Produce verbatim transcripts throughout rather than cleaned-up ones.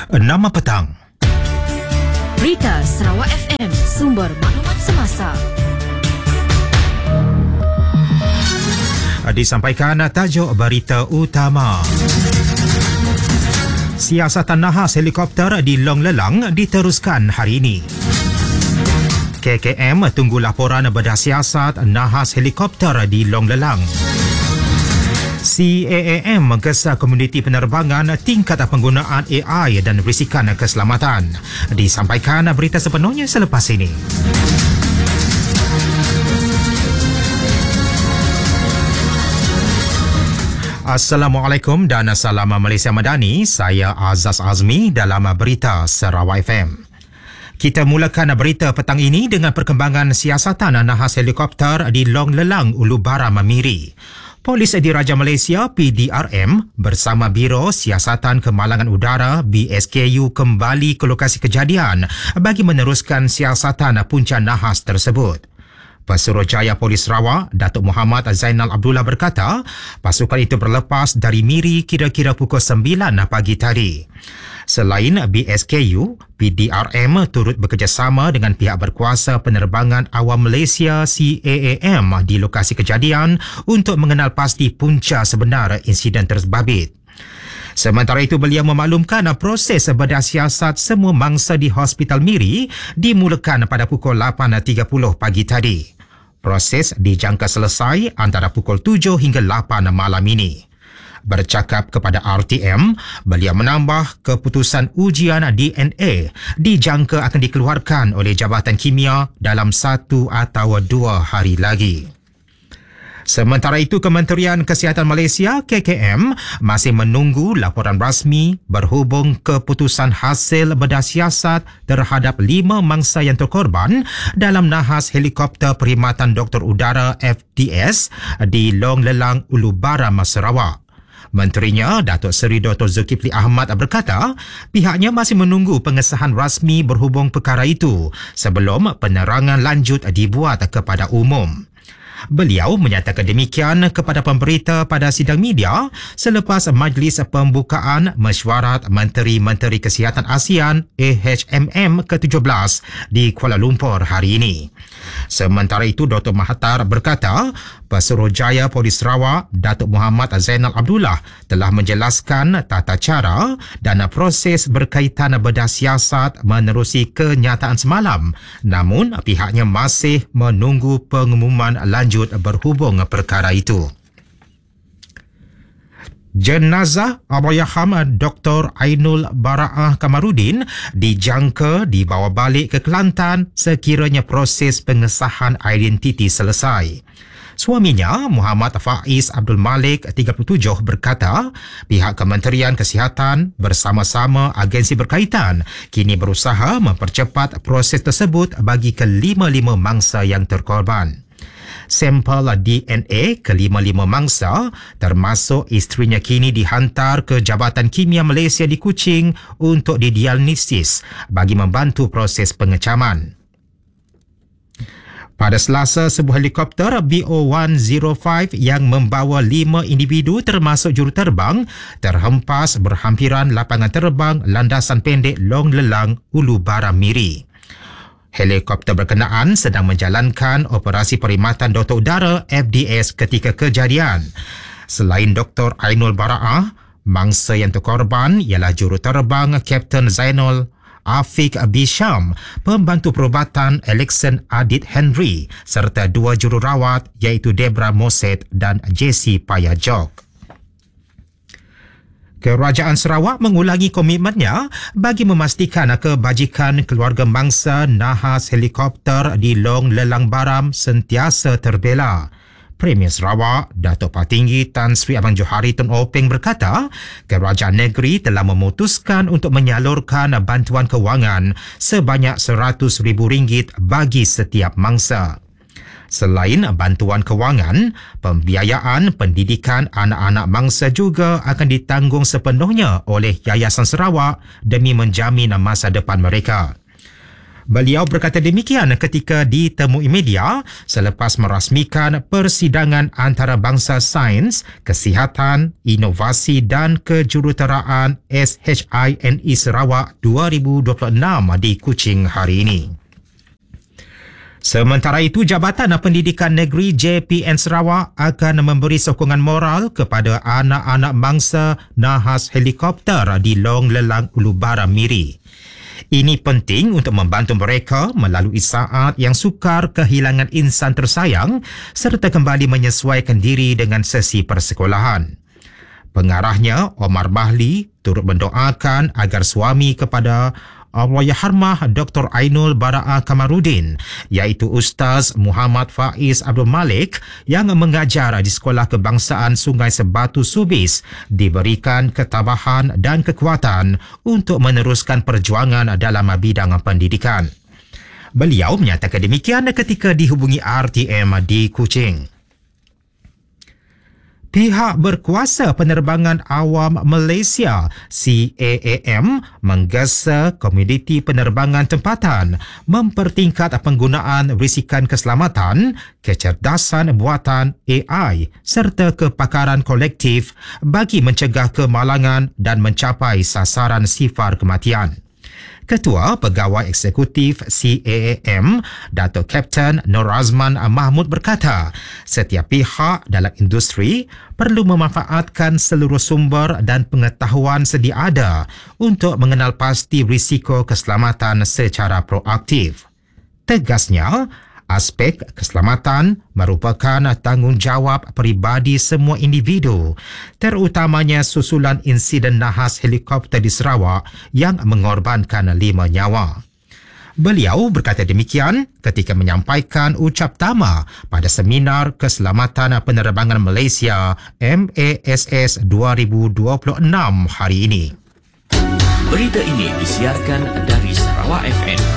enam petang. Berita Sarawak F M, sumber maklumat semasa. Disampaikan tajuk berita utama. Siasatan nahas helikopter di Long Lelang diteruskan hari ini. K K M tunggu laporan bedah siasat nahas helikopter di Long Lelang. C A A M menggesa komuniti penerbangan tingkat penggunaan A I dan risikan keselamatan. Disampaikan berita sepenuhnya selepas ini. Assalamualaikum dan salam Malaysia Madani. Saya Azaz Azmi dalam berita Sarawak F M. Kita mulakan berita petang ini dengan perkembangan siasatan nahas helikopter di Long Lelang, Ulu Baram, Miri. Polis Diraja Malaysia P D R M bersama Biro Siasatan Kemalangan Udara B S K U kembali ke lokasi kejadian bagi meneruskan siasatan punca nahas tersebut. Pesuruhjaya Polis Sarawak, Datuk Muhammad Zainal Abdullah berkata, pasukan itu berlepas dari Miri kira-kira pukul sembilan pagi tadi. Selain B S K U, P D R M turut bekerjasama dengan pihak berkuasa penerbangan awam Malaysia C A A M di lokasi kejadian untuk mengenal pasti punca sebenar insiden terbabit. Sementara itu, beliau memaklumkan proses bedah siasat semua mangsa di Hospital Miri dimulakan pada pukul lapan tiga puluh pagi tadi. Proses dijangka selesai antara pukul tujuh hingga lapan malam ini. Bercakap kepada R T M, beliau menambah keputusan ujian D N A dijangka akan dikeluarkan oleh Jabatan Kimia dalam satu atau dua hari lagi. Sementara itu, Kementerian Kesihatan Malaysia K K M masih menunggu laporan rasmi berhubung keputusan hasil bedah siasat terhadap lima mangsa yang terkorban dalam nahas helikopter Perkhidmatan Doktor Udara F D S di Long Lelang, Ulu Baram, Sarawak. Menterinya, Datuk Seri Doktor Zulkifli Ahmad berkata, pihaknya masih menunggu pengesahan rasmi berhubung perkara itu sebelum penerangan lanjut dibuat kepada umum. Beliau menyatakan demikian kepada pemberita pada sidang media selepas Majlis Pembukaan Mesyuarat Menteri-Menteri Kesihatan ASEAN A H M M ke tujuh belas di Kuala Lumpur hari ini. Sementara itu, Doktor Mahathir berkata, Pesuruhjaya Polis Sarawak, Datuk Muhammad Zainal Abdullah telah menjelaskan tata cara dan proses berkaitan bedah siasat menerusi kenyataan semalam. Namun, pihaknya masih menunggu pengumuman lanjut berhubung perkara itu. Jenazah Allahyarham Doktor Ainul Bara'ah Kamarudin dijangka dibawa balik ke Kelantan sekiranya proses pengesahan identiti selesai. Suaminya, Muhammad Faiz Abdul Malik, tiga puluh tujuh, berkata pihak Kementerian Kesihatan bersama-sama agensi berkaitan kini berusaha mempercepat proses tersebut bagi kelima-lima mangsa yang terkorban. Sampel D N A kelima-lima mangsa termasuk isterinya kini dihantar ke Jabatan Kimia Malaysia di Kuching untuk didiagnosis bagi membantu proses pengecaman. Pada Selasa, sebuah helikopter B O seratus lima yang membawa lima individu termasuk juruterbang terhempas berhampiran lapangan terbang landasan pendek Long Lelang, Ulu Baram, Miri. Helikopter berkenaan sedang menjalankan operasi perkhidmatan Doktor Udara F D S ketika kejadian. Selain Doktor Ainul Bara'ah, mangsa yang terkorban ialah juruterbang Kapten Zainul Afiq Bisham, pembantu perubatan Alexan Adit Henry serta dua jururawat iaitu Debra Moset dan Jessie Payajok. Kerajaan Sarawak mengulangi komitmennya bagi memastikan kebajikan keluarga mangsa nahas helikopter di Long Lelang Baram sentiasa terbela. Premier Sarawak, Datuk Patinggi Tan Sri Abang Johari Tun Openg berkata, kerajaan negeri telah memutuskan untuk menyalurkan bantuan kewangan sebanyak seratus ribu ringgit bagi setiap mangsa. Selain bantuan kewangan, pembiayaan pendidikan anak-anak mangsa juga akan ditanggung sepenuhnya oleh Yayasan Sarawak demi menjamin masa depan mereka. Beliau berkata demikian ketika ditemui media selepas merasmikan persidangan antarabangsa sains, kesihatan, inovasi dan kejuruteraan S H I N E Sarawak dua ribu dua puluh enam di Kuching hari ini. Sementara itu, Jabatan Pendidikan Negeri J P N Sarawak akan memberi sokongan moral kepada anak-anak bangsa nahas helikopter di Long Lelang Ulubara Miri. Ini penting untuk membantu mereka melalui saat yang sukar kehilangan insan tersayang serta kembali menyesuaikan diri dengan sesi persekolahan. Pengarahnya, Omar Bahli, turut mendoakan agar suami kepada Allahyarhamah Doktor Ainul Baraa Kamarudin, iaitu Ustaz Muhammad Faiz Abdul Malik yang mengajar di Sekolah Kebangsaan Sungai Sebatu Subis, diberikan ketabahan dan kekuatan untuk meneruskan perjuangan dalam bidang pendidikan. Beliau menyatakan demikian ketika dihubungi R T M di Kuching. Pihak Berkuasa Penerbangan Awam Malaysia C A A M menggesa Komoditi Penerbangan Tempatan mempertingkat penggunaan risikan keselamatan, kecerdasan buatan A I serta kepakaran kolektif bagi mencegah kemalangan dan mencapai sasaran sifar kematian. Ketua Pegawai Eksekutif C A A M, Datuk Kapten Nur Azman Mahmud berkata, setiap pihak dalam industri perlu memanfaatkan seluruh sumber dan pengetahuan sedia ada untuk mengenal pasti risiko keselamatan secara proaktif. Tegasnya, aspek keselamatan merupakan tanggungjawab peribadi semua individu, terutamanya susulan insiden nahas helikopter di Sarawak yang mengorbankan lima nyawa. Beliau berkata demikian ketika menyampaikan ucap tama pada Seminar Keselamatan Penerbangan Malaysia M A S S dua ribu dua puluh enam hari ini. Berita ini disiarkan dari Sarawak F M.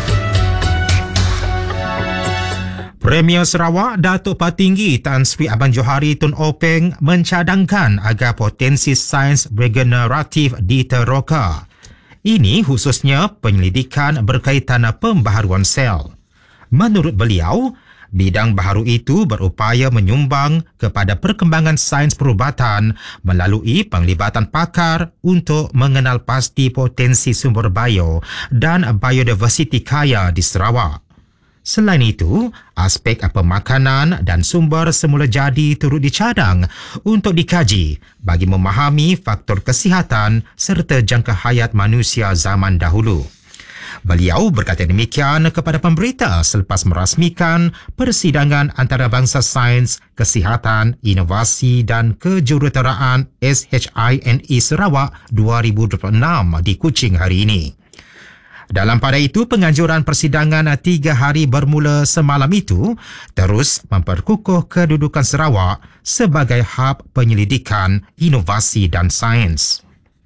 Premier Sarawak Datuk Patinggi Tan Sri Abang Johari Tun Openg mencadangkan agar potensi sains regeneratif diteroka. Ini khususnya penyelidikan berkaitan pembaharuan sel. Menurut beliau, bidang baharu itu berupaya menyumbang kepada perkembangan sains perubatan melalui penglibatan pakar untuk mengenal pasti potensi sumber bio dan biodiversiti kaya di Sarawak. Selain itu, aspek pemakanan dan sumber semula jadi turut dicadang untuk dikaji bagi memahami faktor kesihatan serta jangka hayat manusia zaman dahulu. Beliau berkata demikian kepada pemberita selepas merasmikan persidangan antarabangsa sains, kesihatan, inovasi dan kejuruteraan S H I N E Sarawak dua ribu dua puluh enam di Kuching hari ini. Dalam pada itu, penganjuran persidangan tiga hari bermula semalam itu terus memperkukuh kedudukan Sarawak sebagai hub penyelidikan, inovasi dan sains.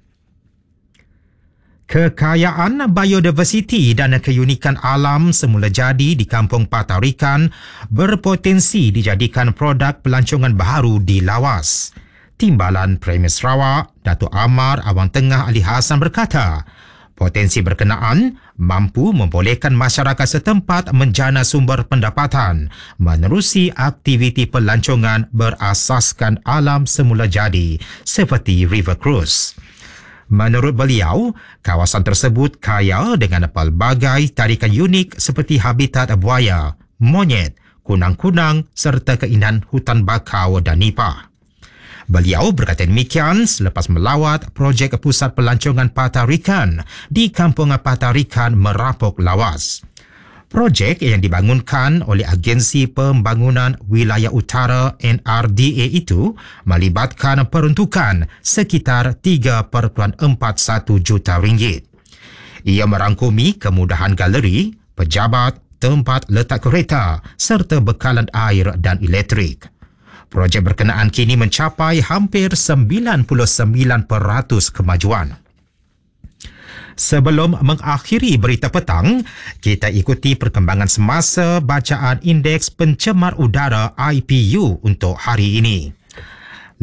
Kekayaan biodiversiti dan keunikan alam semula jadi di Kampung Patarikan berpotensi dijadikan produk pelancongan baharu di lawas. Timbalan Premier Sarawak, Datuk Amar Awang Tengah Ali Hassan berkata, potensi berkenaan mampu membolehkan masyarakat setempat menjana sumber pendapatan menerusi aktiviti pelancongan berasaskan alam semula jadi seperti River Cruise. Menurut beliau, kawasan tersebut kaya dengan pelbagai tarikan unik seperti habitat buaya, monyet, kunang-kunang serta keindahan hutan bakau dan nipah. Beliau berkata demikian selepas melawat projek Pusat Pelancongan Patarikan di Kampung Patarikan Merapuk Lawas. Projek yang dibangunkan oleh Agensi Pembangunan Wilayah Utara N R D A itu melibatkan peruntukan sekitar tiga perpuluhan empat satu juta ringgit. Ia merangkumi kemudahan galeri, pejabat, tempat letak kereta serta bekalan air dan elektrik. Projek berkenaan kini mencapai hampir sembilan puluh sembilan peratus kemajuan. Sebelum mengakhiri berita petang, kita ikuti perkembangan semasa bacaan Indeks Pencemar Udara I P U untuk hari ini.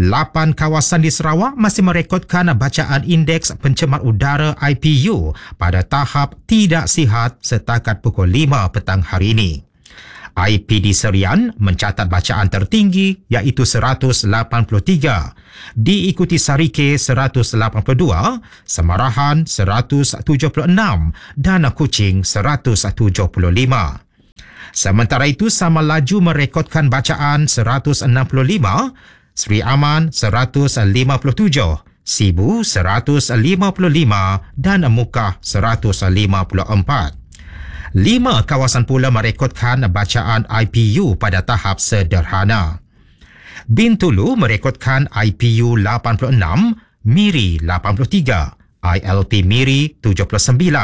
Lapan kawasan di Sarawak masih merekodkan bacaan indeks pencemar udara I P U pada tahap tidak sihat setakat pukul lima petang hari ini. I P D Serian mencatat bacaan tertinggi iaitu seratus lapan puluh tiga, diikuti Sarike seratus lapan puluh dua, Semarahan seratus tujuh puluh enam dan Kuching seratus tujuh puluh lima. Sementara itu, Sama Laju merekodkan bacaan seratus enam puluh lima, Sri Aman seratus lima puluh tujuh, Sibu seratus lima puluh lima dan Mukah seratus lima puluh empat. Lima kawasan pula merekodkan bacaan I P U pada tahap sederhana. Bintulu merekodkan I P U lapan puluh enam, Miri lapan puluh tiga, I L P Miri tujuh puluh sembilan,